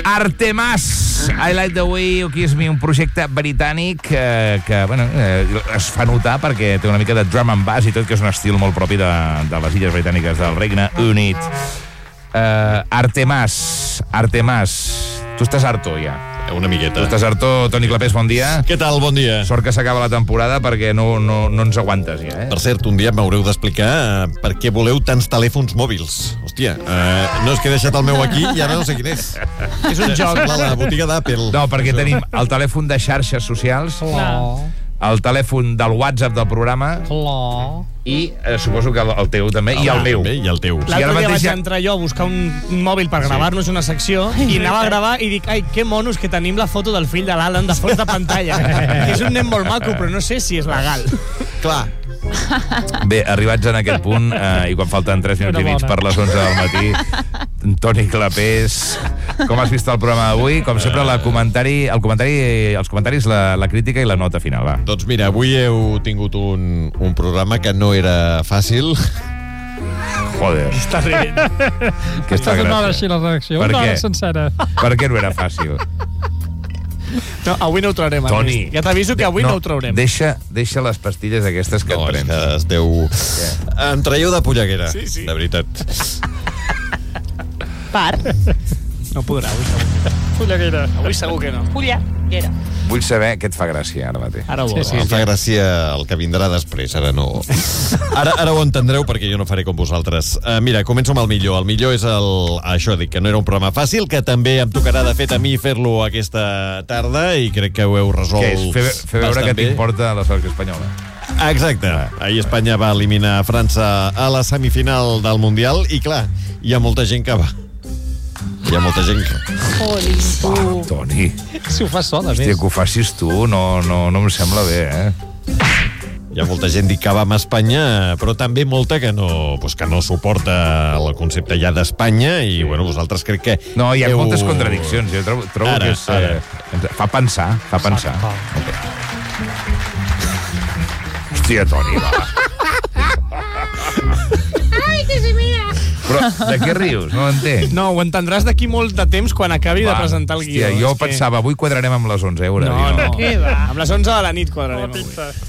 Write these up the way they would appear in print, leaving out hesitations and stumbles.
Artemas, I Like the Way You Kiss Me, un projecte britànic que es fa notar perquè té una mica de drum and bass i tot, que és un estil molt propi de les illes britàniques del Regne Unit. Artemas, tu estàs harto ja. Una miqueta. Tu estàs harto, Toni Clapés, bon dia. Què tal, bon dia? Sort que s'acaba la temporada perquè no ens aguantes ja, Per cert, un dia m'haureu d'explicar per què voleu tants telèfons mòbils. Hòstia, no, és que he deixat el meu aquí i ara no sé quin és. És un joc. La botiga d'Apple. No, perquè tenim el telèfon de xarxes socials, el telèfon del WhatsApp del programa i suposo que el teu també, i el meu. I el teu. L'altre dia vaig entrar jo a buscar un mòbil per gravar-nos una secció i anava a gravar i dic, ai, que monos que tenim la foto del fill de l'Alan de fons de pantalla. És un nen molt maco, però no sé si és legal. Clar. Bé, arribats en aquest punt, i quan falten 3 minuts i mig per les 11 del matí, Toni Clapés, com has vist el programa d'avui? Com sempre, els comentaris, la crítica i la nota final, va. Doncs mira, avui heu tingut un programa que no era fàcil. Joder. Estàs rient. Aquesta gràcia. Una hora així la redacció, una hora sencera. Per què no era fàcil? No, avui no ho traurem. Toni. Ja t'aviso que avui no ho traurem. Deixa les pastilles aquestes que et prens. No, és que esteu... Em traieu de polleguera, sí. de veritat. No podrà, avui segur. Polleguera. Avui segur que no. Polleguera. Vull saber què et fa gràcia ara mateix. Ara ho veuràs. Em fa gràcia el que vindrà després, ara no. Ara ho entendreu perquè jo no faré com vosaltres. Mira, començo amb el millor. El millor és això, dic que no era un programa fàcil, que també em tocarà de fet a mi fer-lo aquesta tarda i crec que ho heu resolt. Què és? Fer veure que t'importa la selecció espanyola. Exacte. Ahir Espanya va eliminar França a la semifinal del Mundial i clar, hi ha molta gent que va. Hi ha molta gent que... Va, Toni. Si ho fas sola, més. Hòstia, que ho facis tu, no em sembla bé, Hi ha molta gent que va amb Espanya, però també molta que no suporta el concepte ja d'Espanya i, bueno, vosaltres crec que... No, hi ha moltes contradiccions. Jo trobo que és... Fa pensar. Okay. Hòstia, Toni, va. Ai, que se mira. Però de què rius? No ho entenc. No, ho entendràs d'aquí molt de temps quan acabi de presentar el guió. Hòstia, jo pensava, avui quadrarem amb les 11 euros. No. Amb les 11 de la nit quadrarem avui.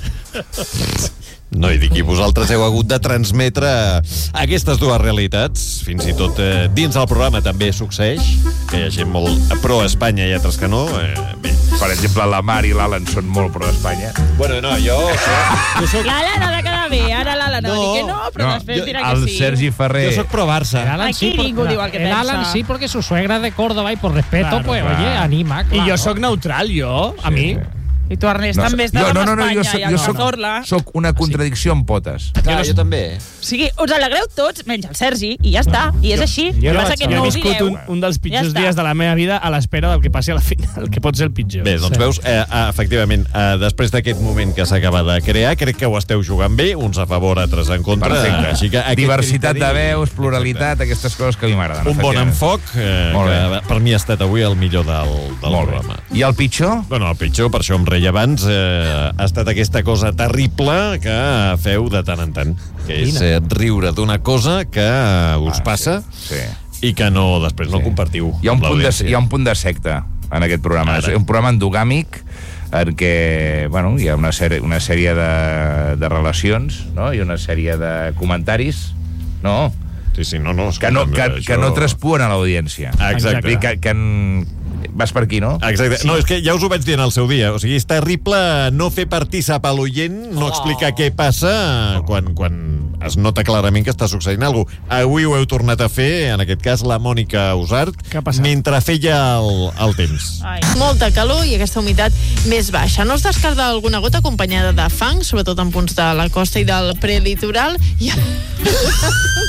No, i dic, i vosaltres heu hagut de transmetre aquestes dues realitats, fins i tot dins del programa també succeeix, que hi ha gent molt pro-Espanya i altres que no. Bé. Per exemple, la Mar i l'Alan són molt pro-Espanya. Bueno, no, jo soc... L'Alan ha de quedar bé, ara l'Alan ha de dir que no, però després dirà que sí. El Sergi Ferrer... Jo soc pro-Barça. Aquí ningú diu el que pensa. El Alan sí, porque su suegra de Córdoba y por respeto, pues, oye, anima, claro. I jo sóc neutral, a mi. I tu, Ernest, també estàs amb Espanya i a Cazorla. Soc una contradicció amb potes. Clar, jo també. O sigui, us alegreu tots, menys el Sergi, i ja està. I és així. Jo he viscut un dels pitjors dies de la meva vida a l'espera del que passi a la final, que pot ser el pitjor. Bé, doncs veus, efectivament, després d'aquest moment que s'acaba de crear, crec que ho esteu jugant bé, uns a favor, altres en contra. Perfecte. Així que diversitat de veus, pluralitat, aquestes coses que a mi m'agraden. Un bon enfoc, que per mi ha estat avui el millor del programa. I el pitjor? Bueno, el pitjor, per això em reia abans, ha estat aquesta cosa terrible que feu de tant en tant, que és riure d'una cosa que us passa i que després no compartiu. Hi ha un punt de secta en aquest programa. És un programa endogàmic en què hi ha una sèrie de relacions, no? I una sèrie de comentaris, no? Sí, no. Que no traspuen a l'audiència. Exacte. Que vas per aquí, no? Exacte. No, és que ja us ho vaig dir en el seu dia. O sigui, és terrible no fer partícip a l'oient, no explicar què passa quan es nota clarament que està succeint alguna cosa. Avui ho heu tornat a fer, en aquest cas la Mònica Usart, mentre feia el temps. Molta calor i aquesta humitat més baixa. No es descarta alguna gota acompanyada de fang, sobretot en punts de la costa i del prelitoral.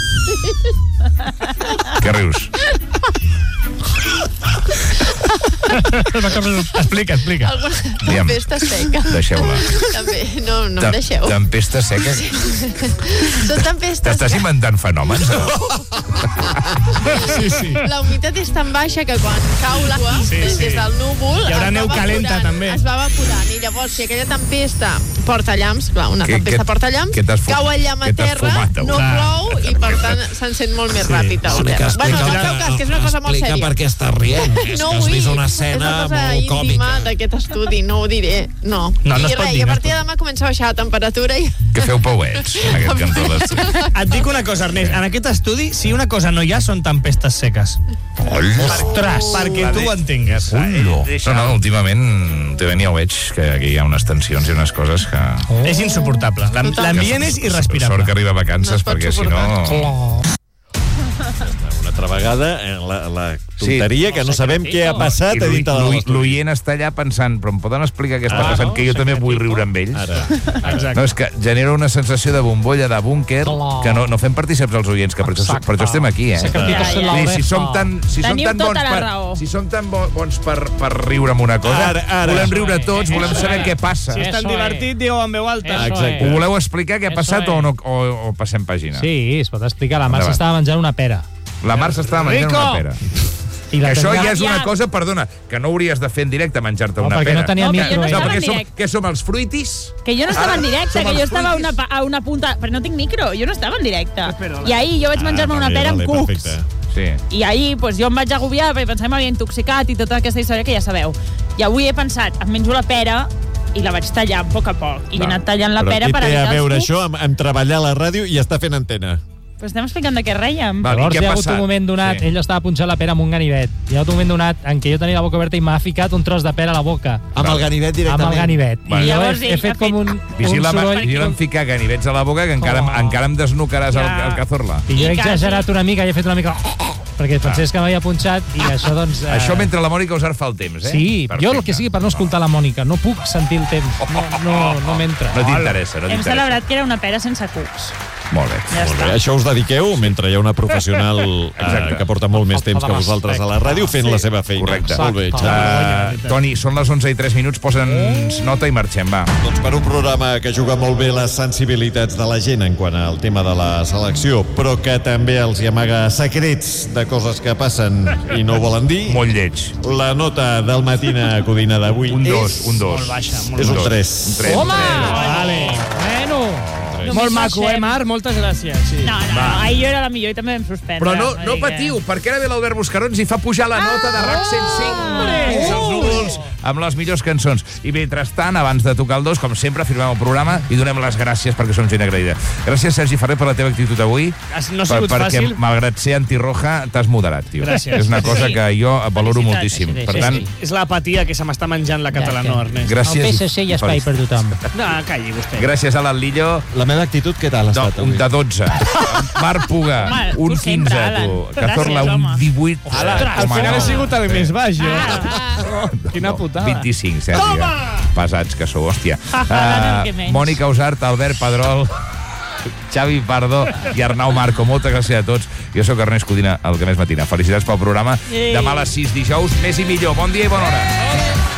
Què rius? Explica. Alguna Digue'm. tempesta seca. Deixeu-la. També, no em deixeu. Tempesta seca. Són tempestes T'estàs que inventant fenòmens? Sí. la humitat és tan baixa que quan cau l'aigua des del núvol Hi haurà es va neu calenta, evaporant, també. Es va evaporant i llavors si aquella tempesta porta llamps, clar, una tempesta porta llamps, cau el llamp a terra, no plou i per tant s'encén molt més ràpid a la terra. Bueno, no feu cas, que és una cosa molt sèria. Explica per què estàs rient. És No que has vull, vist una és escena una cosa molt íntima còmica. d'aquest estudi, no ho diré, no. No es I pot res, dir, i a no es partir de demà comença a baixar la temperatura i... Que feu pauets, en aquest cantó de l'estudi. Et dic una cosa, Ernest. En aquest estudi, si una cosa no hi ha, són tempestes seques. Ostres! Perquè tu ho entengues. No, últimament ja ho veig, que aquí hi ha unes tensions i unes coses que... És insuportable. L'ambient és irrespirable. Sort que arriba a vacances, No es pot perquè si no... Una altra vegada, la tonteria que no sabem què ha passat a dintre de l'estudi. L'oient està allà pensant, però em poden explicar què està passant, que jo també vull riure amb ells? Exacte. No, és que genera una sensació de bombolla, de búnquer, que no fem partíceps als oients, que per això estem aquí, eh? Secretitos en la Vull dir, si oreja. Teniu tota la raó. Si som tan bons per riure amb una cosa, Ara. volem riure tots, volem saber què passa. Si és tan Eso divertit, diu en veu alta. Eso Exacte. Ho voleu explicar què ha Eso passat es. o passem pàgina? Sí, es pot explicar. La Mar Endavant. s'estava menjant una pera. La Mar s'estava menjant Rico! una pera. I la Això tenia... ja és una cosa, perdona, que no hauries de fer en directe, menjar-te No, una perquè pera. no tenia No, que micro. jo no ella. estava perquè en directe. què som, els fruitis? Que jo no estava en directe, som que els jo estava fruitis. a una punta... Però no tinc micro, jo no estava en directe. I ahir jo vaig menjar-me una vale, pera amb vale, cucs. perfecte. Sí. I ahir doncs, jo em vaig agobiar perquè pensava que m'havia intoxicat i tota aquesta història que ja sabeu. I avui he pensat, em menjo la pera i la vaig tallar a poc a poc. I he anat tallant la pera per Però què té evitar a veure els cucs. això amb treballar a la ràdio i estar fent antena? Però estem explicant de què rèiem. Va, i Llavors què hi ha ha hagut passat? un moment donat, Sí. ell estava punxant la pera amb un ganivet. Hi ha hagut un moment donat en què jo tenia la boca oberta i m'ha ficat un tros de pera a la boca. Amb el ganivet Amb directament. el ganivet. Vale. I jo Llavors he ell fet ha com un soroll... Vigila'm ficar ganivets a la boca, que encara em desnucaràs el cazorla. I jo he I quasi. exagerat una mica i he fet una mica... perquè pensés que m'havia punxat i això, doncs... Això mentre la Mònica us arfa el temps, eh? Sí, jo el que sigui per no escoltar la Mònica. No puc sentir el temps. No m'entra. No t'interessa, no Hem t'interessa. celebrat que era una pera sense cucs. Molt bé. Ja Molt està. bé, això us dediqueu mentre hi ha una professional que porta molt més temps que vosaltres a la ràdio fent la seva feina. Correcte. Molt bé, Xavi. Toni, són les 11:03, posa'ns nota i marxem, va. Doncs per un programa que juga molt bé les sensibilitats de la gent en quant al tema de la selecció, però que també els hi amaga secrets de coses que passen i no volen dir, Molt lleig. la nota del Matina Codina d'avui Un 2, un 2. Molt baixa, molt és un dos. 3. Un 3. Home! Vale. Bueno! Molt maco, Mar? Moltes gràcies. Sí. No, ahir jo era la millor i també vam suspendre. Però no Vull dir que- patiu, perquè ara ve l'Albert Buscarons i fa pujar la nota de RAC 105 fins als núvols amb les millors cançons. I mentrestant, abans de tocar el 2, com sempre, firmem el programa i donem les gràcies perquè som gent agraïda. Gràcies, Sergi Ferrer, per la teva actitud avui. No ha sigut perquè, fàcil. malgrat ser antirroja, t'has moderat, tio. Gràcies. És una cosa que jo valoro Felicitats. moltíssim. Sí, Per sí, tant, sí. És l'apatia que se m'està menjant la catalana, Ernest. gràcies. Al PSC hi ha espai per tothom. No, calli vostè. Gràcies a l'Atlillo. La meva actitud, què tal ha No, estat un avui? de 12. Marc Puga, Home, un tu 15, sempre, Alan. tu. Gràcies, Cazorla, un home. 18. Al final he sigut el més baix, jo. Ah, Quina putada. 25, Sergi. Pesats que sou, hòstia. Ara que menys. Mònica Usart, Albert Pedrol, Xavi Pardo i Arnau Marco. Moltes gràcies a tots. Jo sóc Ernest Codina, el que més matina. Felicitats pel programa. Sí. Demà a les 6 dijous, més i millor. Bon dia i bona hora.